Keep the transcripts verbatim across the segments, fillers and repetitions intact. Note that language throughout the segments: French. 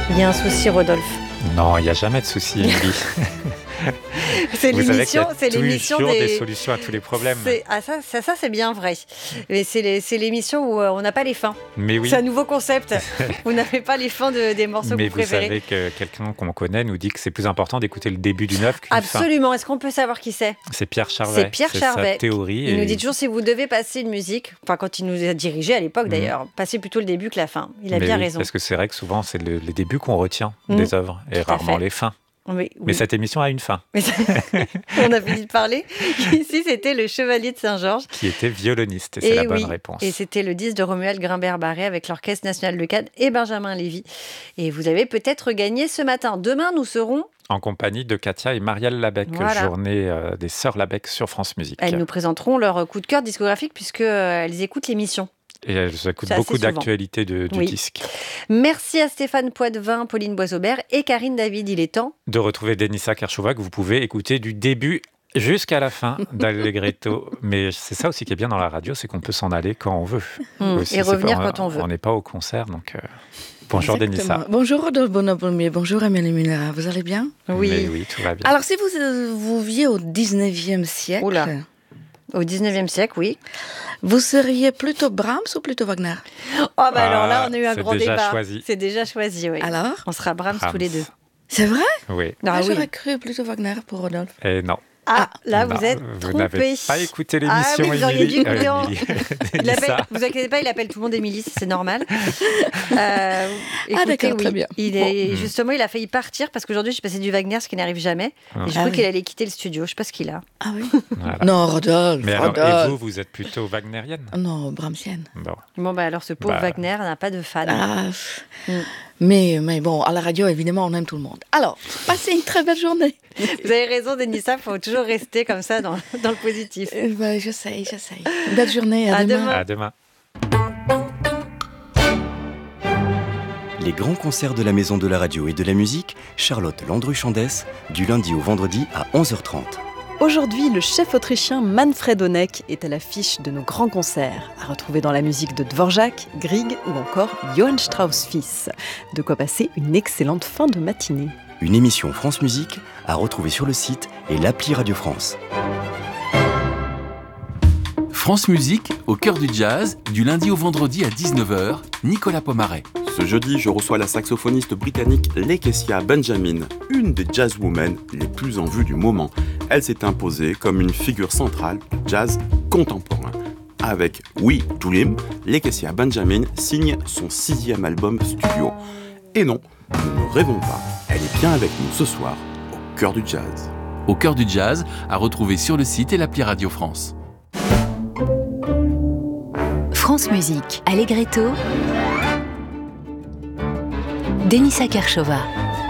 Il y a un souci, Rodolphe. Non, il n'y a jamais de souci, Émilie. C'est Vous l'émission, savez c'est qu'il y a l'émission toujours des... des solutions à tous les problèmes. C'est... Ah ça, ça, ça, c'est bien vrai. Mais c'est, les... c'est l'émission où euh, on n'a pas les fins. Mais oui. C'est un nouveau concept. Vous n'avez pas les fins de... des morceaux Mais que vous vous préférez. savez que quelqu'un qu'on connaît nous dit que c'est plus important d'écouter le début d'une œuvre qu'une Absolument. fin. Est-ce qu'on peut savoir qui c'est ? C'est Pierre Charvet. C'est Pierre c'est Charvet. sa théorie. Il et... nous dit toujours, si vous devez passer une musique, enfin quand il nous a dirigé à l'époque Mmh. d'ailleurs, passez plutôt le début que la fin. Il a Mais bien oui, raison. Parce que c'est vrai que souvent, c'est le, les débuts qu'on retient Mmh. des œuvres et Tout à rarement fait. les fins. Mais, Mais oui. cette émission a une fin. Mais ça... On a fini de parler. Ici, c'était le Chevalier de Saint-Georges. Qui était violoniste, et c'est Et la oui. bonne réponse. Et c'était le disque de Romuald Grimbert-Barré avec l'Orchestre National de Cannes et Benjamin Lévy. Et vous avez peut-être gagné ce matin. Demain, nous serons... En compagnie de Katia et Marielle Labec, Voilà. journée euh, des Sœurs Labec sur France Musique. Elles nous présenteront leur coup de cœur discographique puisqu'elles écoutent l'émission. Et elles écoutent C'est beaucoup assez souvent. d'actualités de, du Oui. disque. Merci à Stéphane Poitvin, Pauline Boisaubert et Karine David. Il est temps. De retrouver Denisa Kershova, que vous pouvez écouter du début jusqu'à la fin d'Allegretto. Mais c'est ça aussi qui est bien dans la radio, c'est qu'on peut s'en aller quand on veut. Mmh, Aussi, et c'est revenir pas- quand on veut. On n'est pas au concert, donc... euh, Bonjour Exactement. Denisa. Bonjour Rodolphe Bonapolmier, bonjour Amélie Munera, vous allez bien ? Oui. Mais oui, tout va bien. Alors si vous euh, vous viviez au dix-neuvième siècle, Oula. Au dix-neuvième siècle, oui. vous seriez plutôt Brahms ou plutôt Wagner ? Oh, bah alors là, on a eu un c'est grand déjà débat. choisi. C'est déjà choisi, oui. Alors ? On sera Brahms, Brahms. tous les deux. C'est vrai ? Oui. Ah, Ah, oui. J'aurais cru plutôt Wagner pour Rodolphe. Et non. Ah, là, Non, vous êtes Vous trompé. n'avez pas écouté Ah l'émission, oui, vous auriez dû Émilie. écouter Euh, en- Émilie. Il Denisa. appelle, vous inquiétez pas, il appelle tout le monde Émilie, c'est normal. Euh, écoutez, d'accord, oui, très bien. Il est, Bon. justement, il a failli partir parce qu'aujourd'hui, j'ai passé du Wagner, ce qui n'arrive jamais. Ah. Et je Ah crois oui. qu'il allait quitter le studio. Je sais pas ce qu'il a. Ah oui ? Voilà. Non, Rodolphe, Mais alors, Rodolphe. et vous, vous êtes plutôt wagnérienne ? Non, Brahmsienne. Bon. Bon, bah alors, ce pauvre Bah. Wagner n'a pas de fan. Ah, pff. Mm. mais, mais bon, à la radio, évidemment, on aime tout le monde. Alors, passez une très belle journée. Vous avez raison, Denisa, il faut toujours rester comme ça dans, dans le positif. Euh, bah, j'essaye, j'essaye. Belle journée, à, À demain. demain. À demain. Les grands concerts de la Maison de la Radio et de la Musique, Charlotte Landru-Chandès, du lundi au vendredi à onze heures trente. Aujourd'hui, le chef autrichien Manfred Honeck est à l'affiche de nos grands concerts, à retrouver dans la musique de Dvorak, Grieg ou encore Johann Strauss fils. De quoi passer une excellente fin de matinée. Une émission France Musique à retrouver sur le site et l'appli Radio France. France Musique, au cœur du jazz, du lundi au vendredi à dix-neuf heures, Nicolas Pomaret. Ce jeudi, je reçois la saxophoniste britannique Lakecia Benjamin, une des jazzwomen les plus en vue du moment. Elle s'est imposée comme une figure centrale du jazz contemporain. Avec We Dream, Lakecia Benjamin signe son sixième album studio. Et non, nous ne rêvons pas, elle est bien avec nous ce soir, au cœur du jazz. Au cœur du jazz, à retrouver sur le site et l'appli Radio France. France Musique, Allegretto, Denisa Kershova.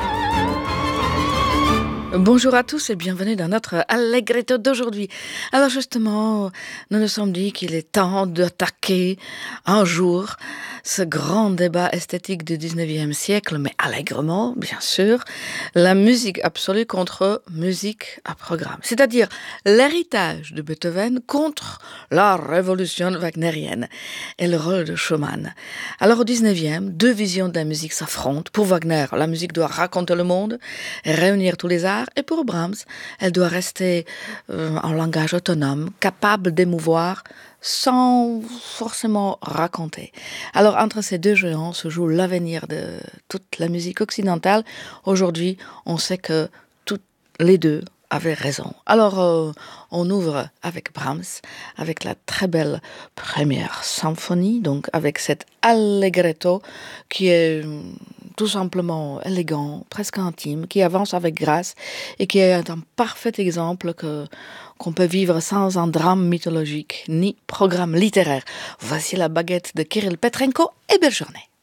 Bonjour à tous et bienvenue dans notre Allegretto d'aujourd'hui. Alors justement, nous nous sommes dit qu'il est temps d'attaquer un jour ce grand débat esthétique du dix-neuvième siècle, mais allègrement, bien sûr, la musique absolue contre musique à programme. C'est-à-dire l'héritage de Beethoven contre la révolution wagnérienne et le rôle de Schumann. Alors au dix-neuvième, deux visions de la musique s'affrontent. Pour Wagner, la musique doit raconter le monde, réunir tous les arts, et pour Brahms, elle doit rester euh, un langage autonome, capable d'émouvoir sans forcément raconter. Alors entre ces deux géants se joue l'avenir de toute la musique occidentale. Aujourd'hui, on sait que toutes les deux avaient raison. Alors euh, on ouvre avec Brahms, avec la très belle première symphonie, donc avec cet allegretto qui est tout simplement élégant, presque intime, qui avance avec grâce et qui est un parfait exemple que, qu'on peut vivre sans un drame mythologique ni programme littéraire. Voici la baguette de Kirill Petrenko et belle journée.